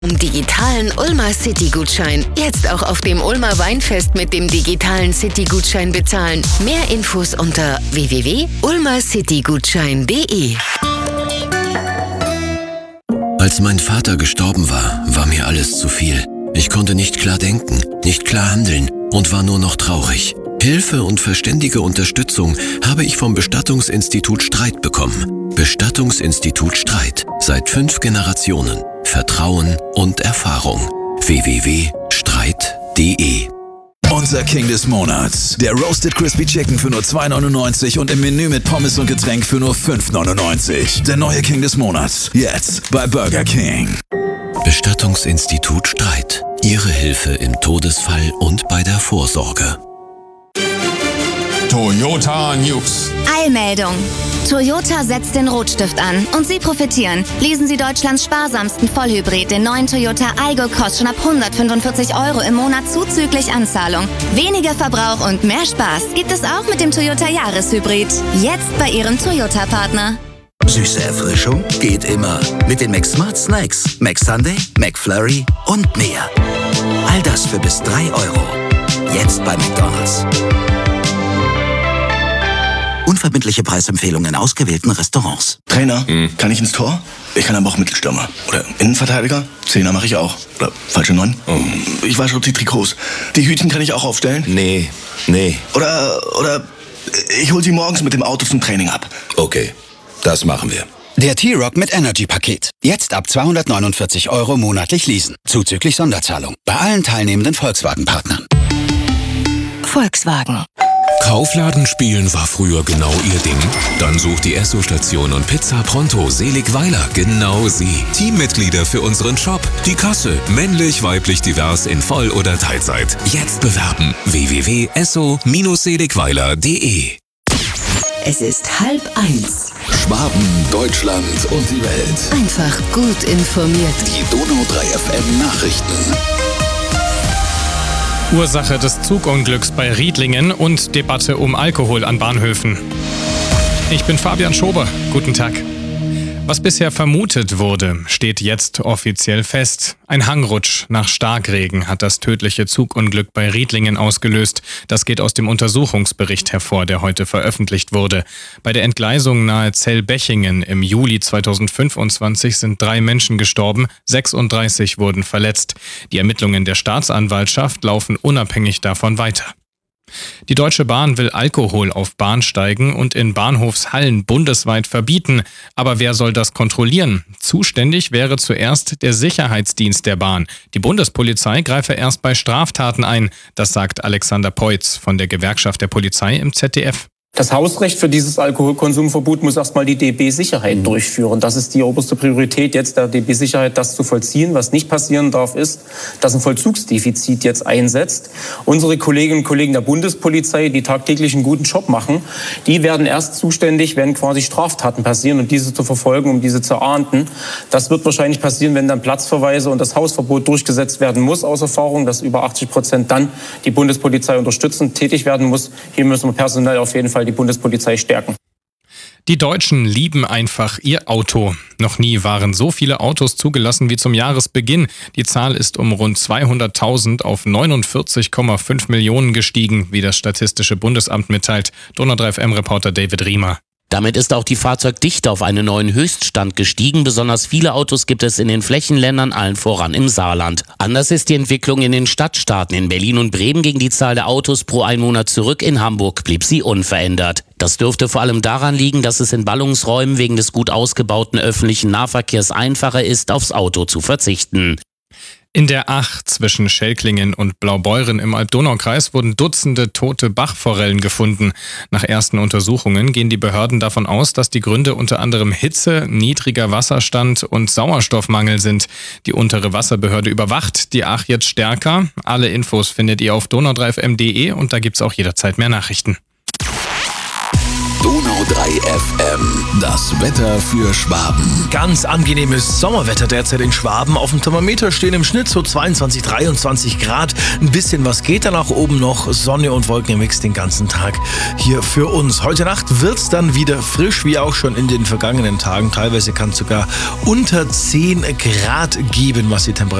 Digitalen Ulmer City-Gutschein. Jetzt auch auf dem Ulmer Weinfest mit dem digitalen City-Gutschein bezahlen. Mehr Infos unter www.ulmercitygutschein.de. Als mein Vater gestorben war, war mir alles zu viel. Ich konnte nicht klar denken, nicht klar handeln und war nur noch traurig. Hilfe und verständige Unterstützung habe ich vom Bestattungsinstitut Streit bekommen. Bestattungsinstitut Streit. Seit 5 Generationen. Vertrauen und Erfahrung. www.streit.de. Unser King des Monats. Der Roasted Crispy Chicken für nur 2,99 und im Menü mit Pommes und Getränk für nur 5,99. Der neue King des Monats. Jetzt bei Burger King. Bestattungsinstitut Streit. Ihre Hilfe im Todesfall und bei der Vorsorge. Toyota News. Eilmeldung. Toyota setzt den Rotstift an und Sie profitieren. Leasen Sie Deutschlands sparsamsten Vollhybrid, den neuen Toyota Aygo, kostet schon ab 145 € im Monat zuzüglich Anzahlung. Weniger Verbrauch und mehr Spaß gibt es auch mit dem Toyota Jahreshybrid. Jetzt bei Ihrem Toyota-Partner. Süße Erfrischung geht immer. Mit den McSmart Snacks, McSunday, McFlurry und mehr. All das für bis 3 €. Jetzt bei McDonald's. Unverbindliche Preisempfehlungen in ausgewählten Restaurants. Trainer, kann ich ins Tor? Ich kann aber auch Mittelstürmer. Oder Innenverteidiger? Zehner mache ich auch. Oder falsche 9? Ich wasche auch die Trikots. Die Hütchen kann ich auch aufstellen? Nee. Oder ich hol sie morgens mit dem Auto zum Training ab. Okay, das machen wir. Der T-Rock mit Energy-Paket. Jetzt ab 249 € monatlich leasen. Zuzüglich Sonderzahlung. Bei allen teilnehmenden Volkswagen-Partnern. Volkswagen. Kaufladen spielen war früher genau ihr Ding? Dann sucht die Esso-Station und Pizza Pronto Seligweiler genau Sie. Teammitglieder für unseren Shop. Die Kasse. Männlich, weiblich, divers in Voll- oder Teilzeit. Jetzt bewerben. www.esso-seligweiler.de. Es ist 12:30. Schwaben, Deutschland und die Welt. Einfach gut informiert. Die Donau 3 FM Nachrichten. Ursache des Zugunglücks bei Riedlingen und Debatte um Alkohol an Bahnhöfen. Ich bin Fabian Schober. Guten Tag. Was bisher vermutet wurde, steht jetzt offiziell fest. Ein Hangrutsch nach Starkregen hat das tödliche Zugunglück bei Riedlingen ausgelöst. Das geht aus dem Untersuchungsbericht hervor, der heute veröffentlicht wurde. Bei der Entgleisung nahe Zellbechingen im Juli 2025 sind 3 Menschen gestorben, 36 wurden verletzt. Die Ermittlungen der Staatsanwaltschaft laufen unabhängig davon weiter. Die Deutsche Bahn will Alkohol auf Bahnsteigen und in Bahnhofshallen bundesweit verbieten. Aber wer soll das kontrollieren? Zuständig wäre zuerst der Sicherheitsdienst der Bahn. Die Bundespolizei greife erst bei Straftaten ein. Das sagt Alexander Peutz von der Gewerkschaft der Polizei im ZDF. Das Hausrecht für dieses Alkoholkonsumverbot muss erstmal die DB-Sicherheit durchführen. Das ist die oberste Priorität jetzt der DB-Sicherheit, das zu vollziehen. Was nicht passieren darf, ist, dass ein Vollzugsdefizit jetzt einsetzt. Unsere Kolleginnen und Kollegen der Bundespolizei, die tagtäglich einen guten Job machen, die werden erst zuständig, wenn quasi Straftaten passieren und diese zu verfolgen, um diese zu ahnden. Das wird wahrscheinlich passieren, wenn dann Platzverweise und das Hausverbot durchgesetzt werden muss, aus Erfahrung, dass über 80% dann die Bundespolizei unterstützend tätig werden muss. Hier müssen wir personell auf jeden Fall die Bundespolizei stärken. Die Deutschen lieben einfach ihr Auto. Noch nie waren so viele Autos zugelassen wie zum Jahresbeginn. Die Zahl ist um rund 200.000 auf 49,5 Millionen gestiegen, wie das Statistische Bundesamt mitteilt. Donau 3 FM-Reporter David Riemer. Damit ist auch die Fahrzeugdichte auf einen neuen Höchststand gestiegen. Besonders viele Autos gibt es in den Flächenländern, allen voran im Saarland. Anders ist die Entwicklung in den Stadtstaaten. In Berlin und Bremen ging die Zahl der Autos pro Einwohner zurück. In Hamburg blieb sie unverändert. Das dürfte vor allem daran liegen, dass es in Ballungsräumen wegen des gut ausgebauten öffentlichen Nahverkehrs einfacher ist, aufs Auto zu verzichten. In der Ach zwischen Schelklingen und Blaubeuren im Alb-Donau-Kreis wurden Dutzende tote Bachforellen gefunden. Nach ersten Untersuchungen gehen die Behörden davon aus, dass die Gründe unter anderem Hitze, niedriger Wasserstand und Sauerstoffmangel sind. Die untere Wasserbehörde überwacht die Ach jetzt stärker. Alle Infos findet ihr auf donau3fm.de und da gibt's auch jederzeit mehr Nachrichten. Donau FM. Das Wetter für Schwaben. Ganz angenehmes Sommerwetter derzeit in Schwaben. Auf dem Thermometer stehen im Schnitt so 22, 23 Grad. Ein bisschen was geht da nach oben noch. Sonne und Wolken im Mix den ganzen Tag hier für uns. Heute Nacht wird es dann wieder frisch, wie auch schon in den vergangenen Tagen. Teilweise kann es sogar unter 10 Grad geben, was die Temperatur